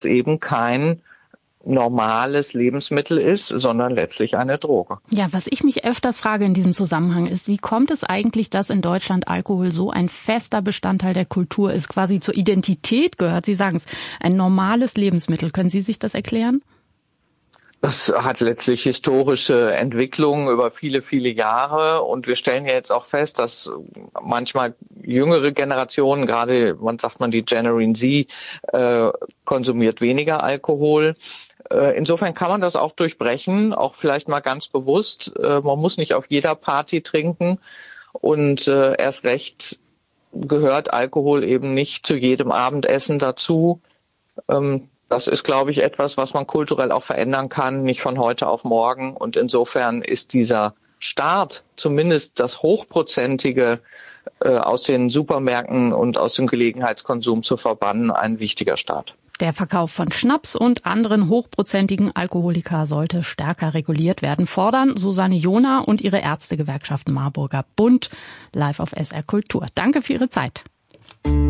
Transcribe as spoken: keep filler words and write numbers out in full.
eben kein normales Lebensmittel ist, sondern letztlich eine Droge. Ja, was ich mich öfters frage in diesem Zusammenhang ist, wie kommt es eigentlich, dass in Deutschland Alkohol so ein fester Bestandteil der Kultur ist, quasi zur Identität gehört? Sie sagen es, ein normales Lebensmittel. Können Sie sich das erklären? Das hat letztlich historische Entwicklungen über viele, viele Jahre. Und wir stellen ja jetzt auch fest, dass manchmal jüngere Generationen, gerade man sagt man die Generation Z, äh, konsumiert weniger Alkohol. Äh, insofern kann man das auch durchbrechen, auch vielleicht mal ganz bewusst. Äh, man muss nicht auf jeder Party trinken. Und äh, erst recht gehört Alkohol eben nicht zu jedem Abendessen dazu. Ähm, Das ist, glaube ich, etwas, was man kulturell auch verändern kann, nicht von heute auf morgen. Und insofern ist dieser Start, zumindest das Hochprozentige äh, aus den Supermärkten und aus dem Gelegenheitskonsum zu verbannen, ein wichtiger Start. Der Verkauf von Schnaps und anderen hochprozentigen Alkoholika sollte stärker reguliert werden, fordern Susanne Jona und ihre Ärztegewerkschaft Marburger Bund live auf S R Kultur. Danke für Ihre Zeit.